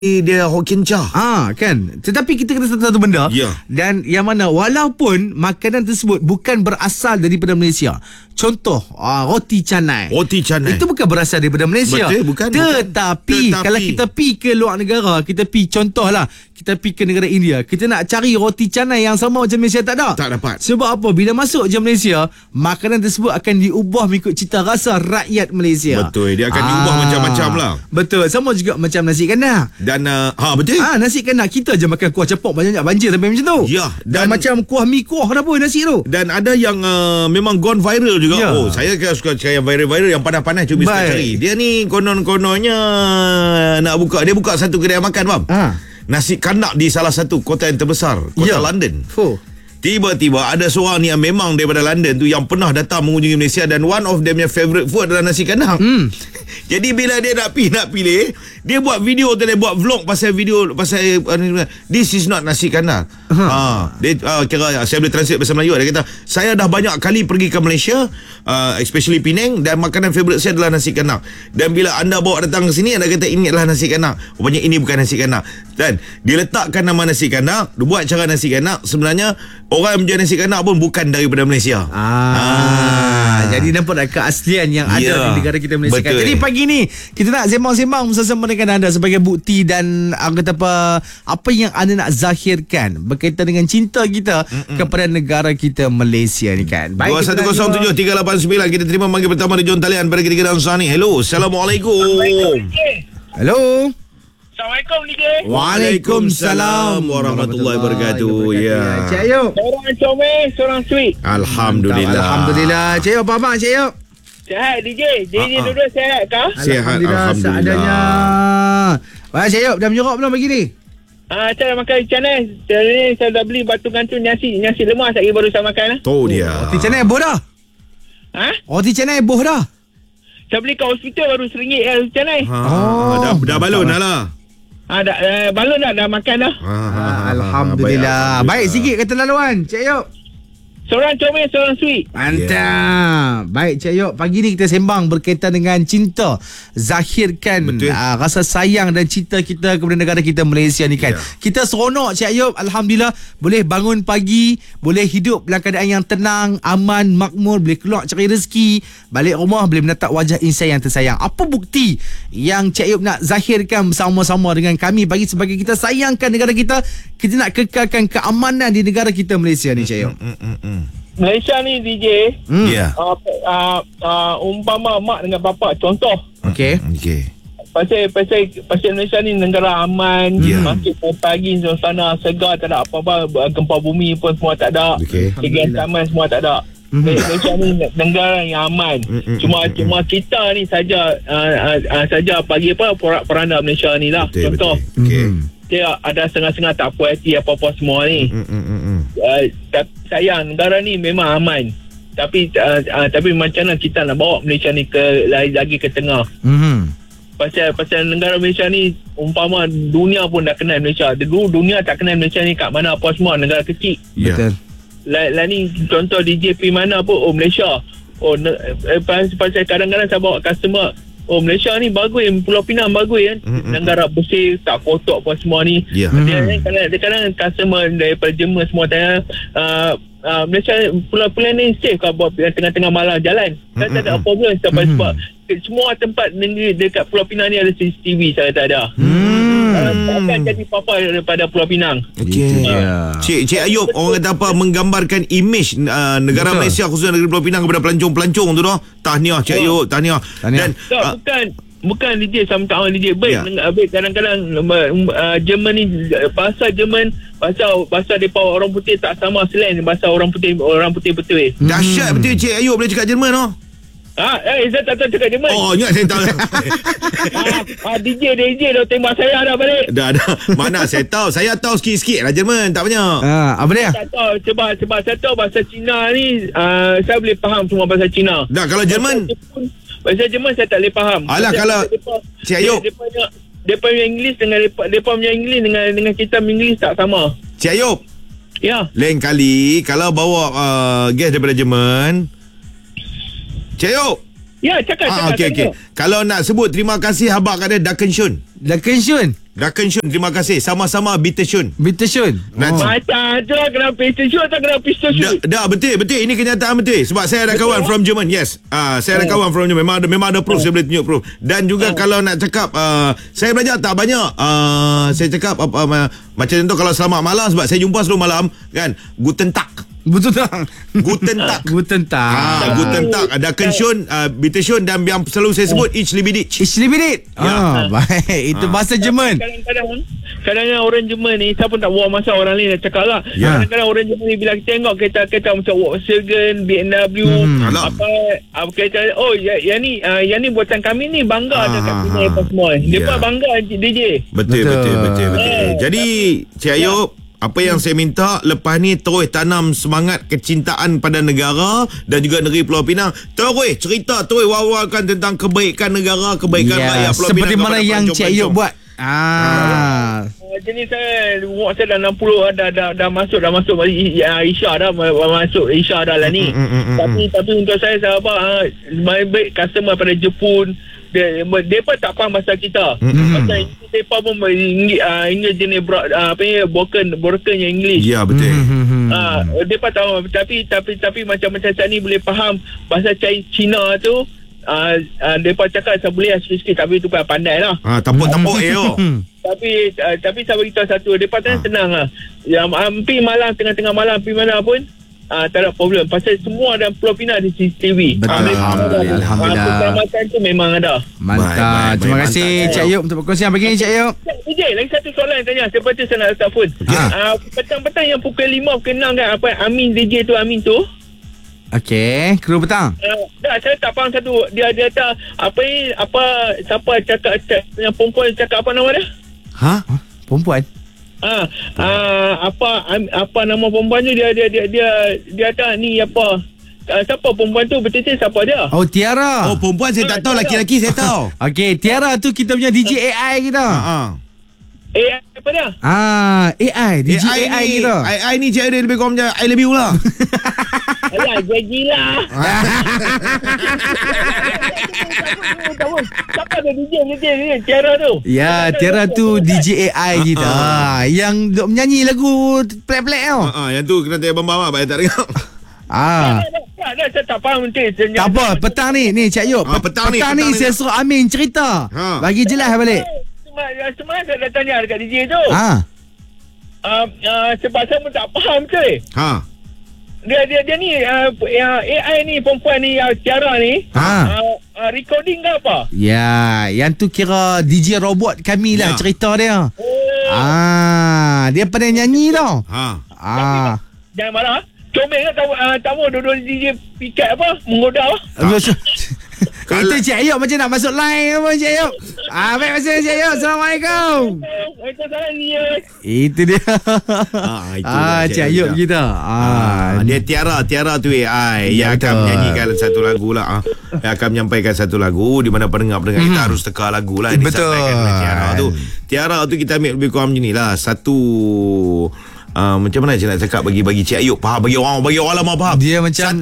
dia Hokkien-cha. Kan. Tetapi kita kena satu benda. Ya. Dan yang mana walaupun makanan tersebut bukan berasal daripada Malaysia. Contoh roti canai. Roti canai itu bukan berasal daripada Malaysia. Betul, bukan. Tetapi kalau kita pergi ke luar negara, kita pergi contohlah, kita pergi ke negara India, kita nak cari roti canai yang sama macam Malaysia, tak ada. Tak dapat. Sebab apa? Bila masuk je Malaysia, makanan tersebut akan diubah mengikut cita rasa rakyat Malaysia. Betul, dia akan diubah macam-macam lah. Betul. Sama juga macam nasi kandar. Dan betul. Nasi kandar kita je makan kuah cepok banyak banjir sampai macam tu. Ya. Dan macam kuah mi kuah kenapa nasi tu. Dan ada yang memang gone viral juga. Ya. Saya suka cari yang viral-viral, yang panas-panas cuba cari. Dia ni konon-kononnya nak buka. Dia buka satu kedai makan, bang. Nasi kandar di salah satu kota yang terbesar, kota London. Tiba-tiba ada seorang ni yang memang daripada London tu, yang pernah datang mengunjungi Malaysia, dan one of them yang favourite food adalah nasi kandar. Jadi bila dia nak pilih, dia buat video tu, dia buat vlog pasal this is not nasi kandar. Dia kira saya boleh translate bahasa Melayu. Dia kata, saya dah banyak kali pergi ke Malaysia, especially Penang, dan makanan favourite saya adalah nasi kandar. Dan bila anda bawa datang ke sini, anda kata ini adalah nasi kandar. Rupanya ini bukan nasi kandar. Dan diletakkan nama nasi kandar, buat cara nasi kandar, sebenarnya orang yang menjual nasi kandar pun bukan daripada Malaysia. Jadi nampak tak keaslian yang ada di negara kita Malaysia. Betul. Jadi pagi ni kita nak sembang-sembang bersama dengan anda sebagai bukti dan kata apa yang anda nak zahirkan berkaitan dengan cinta kita kepada negara kita Malaysia ni kan. 2107-389. Kita terima manggil pertama di John Talian pada ketiga dan Sani. Hello, Assalamualaikum. Hello. Assalamualaikum, DJ. Waalaikumsalam warahmatullahi wabarakatuh. Ya. Cik Ayub. Seorang comel, seorang sweet. Alhamdulillah. Cik Ayub, apa abang Cik Ayub? Sihat, DJ. DJ dua-dua sihat kah? Sihat, Alhamdulillah. Seadanya. Baik Cik Ayub, dah menyerok belum pagi ni? Saya makan channel. Ni saya dah beli batu gantung nasi lemak lagi baru saya makan lah. Tu dia. Roti canai eboh dah? Roti canai eboh dah? Saya beli kat hospital baru RM1 channel. Dah balon dah lah. Balon dah makan dah. Alhamdulillah. Baik sikit kata laluan Cik Ayub. Seorang comel, seorang sweet. Mantap. Baik Cik Ayub, pagi ni kita sembang berkaitan dengan cinta. Zahirkan rasa sayang dan cinta kita kepada negara kita Malaysia ni kan. Kita seronok Cik Ayub, alhamdulillah, boleh bangun pagi, boleh hidup dalam keadaan yang tenang, aman, makmur, boleh keluar cari rezeki, balik rumah boleh menatap wajah insan yang tersayang. Apa bukti yang Cik Ayub nak zahirkan bersama-sama dengan kami bagi sebagai kita sayangkan negara kita nak kekalkan keamanan di negara kita Malaysia ni Cik Ayub? Malaysia ni DJ, umpama mak dengan bapa, contoh. Okey. Pasal Malaysia ni negara aman, masih pagi suasana segar, tak ada apa-apa, gempa bumi pun semua tak ada, kegiatan semua tak ada. Malaysia ni negara yang aman. Cuma kita ni saja bagi peranda Malaysia ni lah. Contoh. Dia ada setengah-setengah tak puas hati apa-apa semua ni. Sayang, negara ni memang aman. Tapi macam mana kita nak bawa Malaysia ni lagi ke tengah? Pasal negara Malaysia ni, umpama dunia pun dah kenal Malaysia. Dulu dunia tak kenal Malaysia ni kat mana apa semua, negara kecil. Betul. Lah ni contoh DJ pergi mana pun, Malaysia. Pasal kadang-kadang saya bawa customer, Malaysia ni bagus, Pulau Pinang bagus kan. Negara bersih, tak kotor apa semua ni. Kadang-kadang customer daripada Jerman semua tanya, Malaysia Pulau Pinang ni safe kau buat tengah-tengah malam jalan. Saya tak ada problem sebab semua tempat dekat Pulau Pinang ni ada CCTV. Saya tak ada. Takkan jadi apa-apa daripada Pulau Pinang. Cik Ayub, orang kata apa, menggambarkan image negara Malaysia, khususnya negeri Pulau Pinang kepada pelancong-pelancong tu dah. Tahniah Cik Ayub, tahniah. Dan bukan DJ, sama tak orang DJ. Baik kadang-kadang Jerman ni, bahasa Jerman, bahasa depa orang putih tak sama slang bahasa orang putih betul. Dahsyat betul Cik Ayub boleh cakap Jerman tau. Saya tak tahu cakap Jerman. Ingat saya tahu. DJ dah tembak saya dah balik. Dah. Mana saya tahu. Saya tahu sikit-sikit lah Jerman, tak banyak. Apa dia? Tak tahu sebab saya tahu bahasa Cina ni, saya boleh faham semua bahasa Cina. Dah, kalau Jerman, bahasa Jerman saya tak boleh faham. Alah, kalau Cik Ayub, depa punya English dengan depa punya English dengan kita English tak sama. Cik Ayub, ya, lain kali kalau bawa gas daripada Jerman, Cik Ayub, Ya, cakap. Okey. Kalau nak sebut terima kasih habaq kat dia Daken Shun. Terima kasih. Sama-sama Bitter Shun. Macam tu kena pistol shoot atau kena pistol shoot? Dah betul. Ini kenyataan betul. Sebab saya ada kawan from Jerman. Yes. Saya ada kawan from Jerman. Memang ada proof. Saya boleh tunjuk proof. Dan juga kalau nak cakap saya belajar tak banyak. Saya cakap macam contoh kalau selamat malam, sebab saya jumpa sebelum malam kan. Guten Tag. Guten Tag. Daken Shun, Bitter Shun, dan yang selalu saya sebut Ich liebe dich. Baik. Itu bahasa Jerman. Kadang-kadang orang Jerman ni, saya pun tak buat masa orang lain nak cakap lah. Kadang-kadang orang Jerman ni bila kita tengok kereta macam Volkswagen, BMW, kereta, yang ni buatan kami ni, bangga dekat sini apa semua. Dia bangga DJ. Betul. Jadi Cik Ayub, apa yang saya minta lepas ni terus tanam semangat kecintaan pada negara dan juga negeri Pulau Pinang. Terus cerita, terus wawarkan tentang kebaikan negara, kebaikan rakyat Pulau Pinang. Seperti mana yang Cik Ayub buat. Jadi saya umur saya dah 60 dah masuk Isya dah masuk Isya dah lah ni. Tapi untuk saya sahabat baik customer pada Jepun, mereka tak faham bahasa kita. Pasal mereka pun English jenis broken yang English. Ya, betul. Mereka tahu, tapi macam saya ni boleh faham bahasa Cina tu. Mereka cakap saya boleh sikit-sikit, tapi tu pandai lah. Tampuk Tapi saya beritahu satu, mereka tenang lah. Yang hampir malam, tengah-tengah malam, hampir mana pun tak ada problem. Pasal semua dalam Pulau Pinang ada CCTV. Alhamdulillah. Keselamatan tu memang ada. Mantap. Terima kasih Cik Ayub untuk perkongsian pagi ni, Cik Ayub. Lagi satu soalan yang tanya. Lepas tu saya nak telefon. Petang-petang yang pukul 5, pukul 6 kan, Amin DJ tu, Amin tu. Okey, kru petang. Saya tak faham satu. Dia tak siapa cakap yang perempuan cakap apa nama dia? Perempuan? Apa nama perempuan tu, dia tak ni apa? Siapa perempuan tu, betul-betul siapa dia? Oh, Tiara. Oh, perempuan saya tak tahu, laki-laki saya tahu. Okey, Tiara tu kita punya DJ AI kita. AI apa dia? AI DJ AI kita. AI ni Cik Ayub lebih kurang macam I love you lah. Alah, dia gila. Siapa ada DJ Tiara tu? Ya, Tiara tu DJ AI kita. Yang duk menyanyi lagu plek-plek tau. Yang tu kena tanya Bambam lah, tak dengar. Saya tak faham nanti. Tak apa, petang ni Cik Ayub. Petang ni saya suruh Amin cerita. Bagi jelas balik. Semalam saya dah tanya dekat DJ tu. Sebab saya pun tak faham ke. Dia ni AI ni, perempuan ni, Tiara ni, recording ke apa? Ya, yang tu kira DJ robot kami lah cerita dia. Dia pandai nyanyi tau. Jangan marah. Comel kan tamu duduk DJ pikat apa, menggoda apa. Itu Cik Ayub macam nak masuk line apa Cik Ayub. Baik, masa Cik Ayub. Assalamualaikum. Waalaikumsalam. Itu dia. Cik Ayub kita. Dia Tiara tu AI yang akan menyanyikan satu lagu lah. Yang akan menyampaikan satu lagu di mana pendengar-pendengar kita harus teka lagu lah. Betul. Tiara tu kita ambil lebih kurang macam ni lah. Satu macam mana saya nak cakap bagi Cik Ayub faham, bagi orang lama faham. Dia macam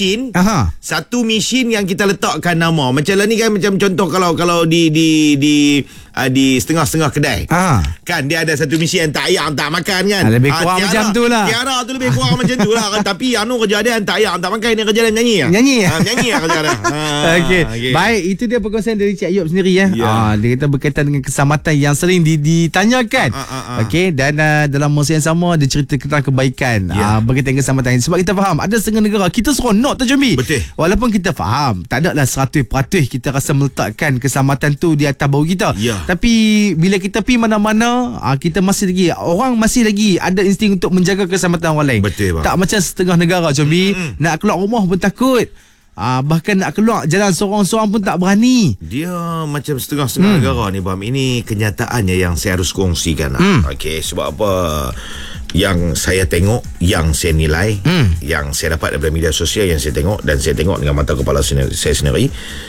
satu mesin yang kita letakkan nama. Macam lah ni kan, macam contoh kalau di setengah-setengah kedai. Kan dia ada satu mesin yang tak ayak tak makan kan. Lebih kurang macam tu lah. Tiara tu lebih kurang macam tu lah kan. Tapi anu kerja dia tak ayak tak makan, dia kerja dia menyanyi. Nyanyi lah kerja dia. Okey. Baik, itu dia perkongsian dari Cik Ayub sendiri ya. Dia kata berkaitan dengan keselamatan yang sering ditanyakan. Okey, dan dalam masa yang sama dia cerita tentang kebaikan berkaitan dengan keselamatan. Sebab kita faham ada setengah negara kita seronok tu Jombi. Walaupun kita faham tak adalah 100% kita rasa meletakkan keselamatan tu di atas bahu kita. Tapi bila kita pergi mana-mana, kita masih lagi ada insting untuk menjaga keselamatan orang lain. Tak macam setengah negara Jombi, nak keluar rumah pun takut. Bahkan nak keluar jalan seorang-seorang pun tak berani. Dia macam setengah-setengah negara ni Bam. Ini kenyataannya yang saya harus kongsikan Okey, sebab apa? Yang saya tengok, yang saya nilai, yang saya dapat daripada media sosial, yang saya tengok dan saya tengok dengan mata kepala saya sendiri.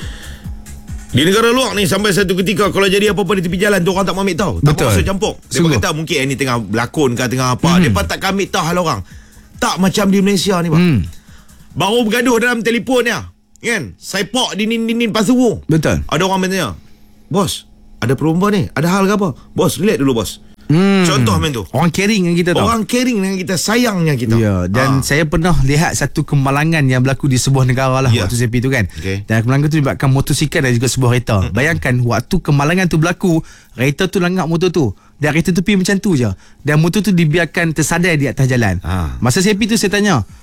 Di negara luar ni sampai satu ketika kalau jadi apa-apa di tepi jalan tu orang tak mau ambil tahu. Tak mau masuk campur. Dia kata mungkin ini tengah berlakon ke tengah apa. Dia tak ambil tahu hal orang. Tak macam di Malaysia ni bang. Baru bergaduh dalam telefon dia. Kan? Saipok dinding pasu. Betul. Ada orang bertanya, bos, ada perempuan ni, ada hal ke apa? Bos, relax dulu bos. Contoh macam tu. Orang caring dengan kita tau. Orang caring dengan kita, sayangnya kita. Ya, dan saya pernah lihat satu kemalangan yang berlaku di sebuah negara lah waktu saya pergi tu kan. Dan kemalangan tu melibatkan motosikal dan juga sebuah kereta. Bayangkan waktu kemalangan tu berlaku, kereta tu langgar motor tu. Dan kereta tu pergi macam tu je. Dan motor tu dibiarkan tersadai di atas jalan. Masa saya pergi tu saya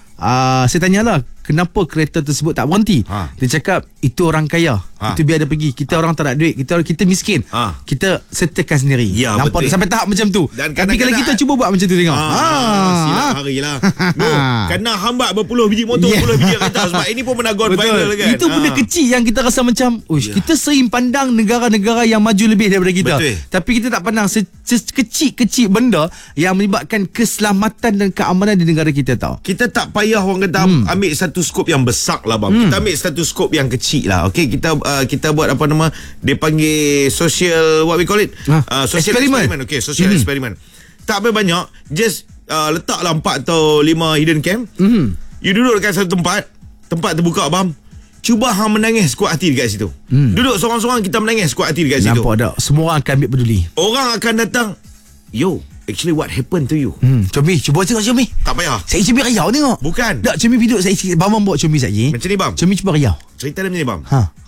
tanyalah kenapa kereta tersebut tak berhenti. Dia cakap itu orang kaya, itu biar dia pergi. Kita orang tak ada duit, kita miskin, kita settlekan sendiri. Nampak sampai tahap macam tu. Dan tapi kalau kita cuba buat macam tu, tengok silap harilah. Kena hambat berpuluh biji motor, berpuluh biji kereta. Sebab ini pun pernah gone viral kan. Itu benda kecil yang kita rasa macam kita sering pandang negara-negara yang maju lebih daripada kita. Tapi kita tak pandang sekecil-kecil benda yang melibatkan keselamatan dan keamanan di negara kita tau. Kita tak payah orang kata ambil satu skop yang besar lah bang. Kita ambil satu skop yang kecil lah. Okey, kita buat apa nama dia panggil social, what we call it, social experiment. Okey, social experiment. Tak banyak, just letaklah 4 atau 5 hidden cam. You duduk dekat satu tempat terbuka bang. Cuba hang menangis kuat hati dekat situ. Duduk seorang-seorang, kita menangis kuat hati dekat situ. Nampak tak? Semua orang akan ambil peduli. Orang akan datang, yo, actually what happened to you? Comi, cuba tengok Comi. Tak payah. Saya Comi riau tengok. Bukan. Tak, Comi duduk saya sikit. Bang bawa Comi saja. Macam ni bang. Comi cuba riau. Cerita dia macam ni bang.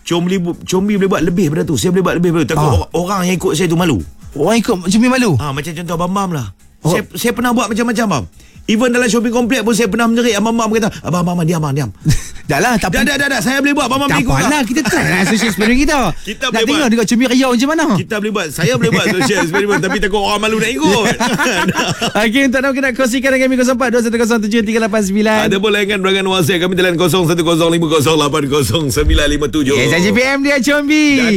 Comi boleh buat lebih daripada tu. Saya boleh buat lebih daripada tu. Takut orang yang ikut saya tu malu. Orang ikut Comi malu? Macam contoh Bam lah. Saya pernah buat macam-macam bang. Even dalam shopping komplek pun saya pernah menjerit. Abang kata, abang diam. Dah lah, tak apa. Dah. Saya boleh buat. Abang ikut lah. Kita try lah social experiment kita. Kita nak boleh tengok Comi riau macam mana. Kita boleh buat. Saya boleh buat social experiment. Tapi takut orang malu nak ikut. Okey, untuk nak kongsikan dengan kami 0421073889. Ada pun layankan berangan WhatsApp kami dalam 0105080957. Saya JPM dia Combi.